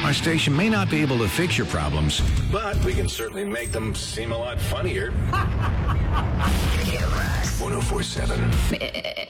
Our station may not be able to fix your problems, but we can certainly make them seem a lot funnier. 1047.